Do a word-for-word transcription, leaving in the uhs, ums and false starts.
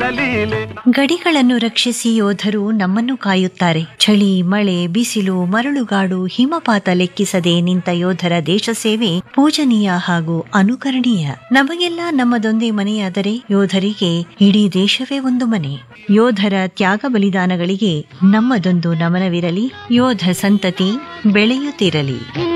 ಗಡಿಗಳನ್ನು ರಕ್ಷಿಸಿ ಯೋಧರು ನಮ್ಮನ್ನು ಕಾಯುತ್ತಾರೆ. ಚಳಿ, ಮಳೆ, ಬಿಸಿಲು, ಮರಳುಗಾಡು, ಹಿಮಪಾತ ಲೆಕ್ಕಿಸದೆ ನಿಂತ ಯೋಧರ ದೇಶ ಸೇವೆ ಪೂಜನೀಯ ಹಾಗೂ ಅನುಕರಣೀಯ. ನಮಗೆಲ್ಲ ನಮ್ಮದೊಂದೇ ಮನೆಯಾದರೆ ಯೋಧರಿಗೆ ಇಡೀ ದೇಶವೇ ಒಂದು ಮನೆ. ಯೋಧರ ತ್ಯಾಗ ಬಲಿದಾನಗಳಿಗೆ ನಮ್ಮದೊಂದು ನಮನವಿರಲಿ. ಯೋಧ ಸಂತತಿ ಬೆಳೆಯುತ್ತಿರಲಿ.